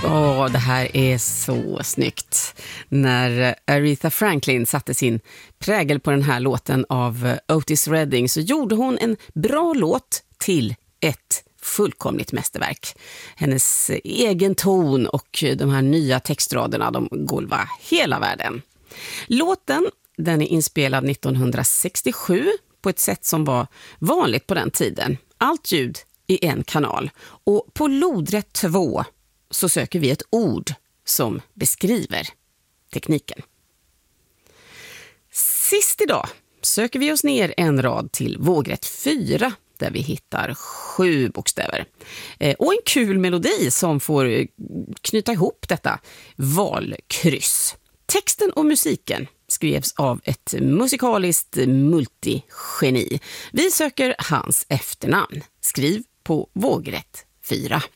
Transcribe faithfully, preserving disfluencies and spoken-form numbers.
Åh, det här är så snyggt. När Aretha Franklin satte sin prägel på den här låten av Otis Redding så gjorde hon en bra låt till ett fullkomligt mästerverk. Hennes egen ton och de här nya textraderna, de golvar hela världen. Låten, den är inspelad nittonhundrasextiosju på ett sätt som var vanligt på den tiden. Allt ljud i en kanal. Och på lodrätt två så söker vi ett ord som beskriver tekniken. Sist idag söker vi oss ner en rad till vågrätt fyra där vi hittar sju bokstäver. Eh, och en kul melodi som får knyta ihop detta valkryss. Texten och musiken skrevs av ett musikaliskt multigeni. Vi söker hans efternamn. Skriv på vågrätt fyra.